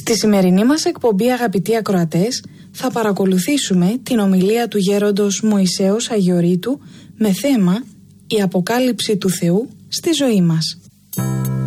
Στη σημερινή μας εκπομπή, αγαπητοί ακροατές, θα παρακολουθήσουμε την ομιλία του γέροντος Μωυσέως Αγιορείτου με θέμα «Η αποκάλυψη του Θεού στη ζωή μας».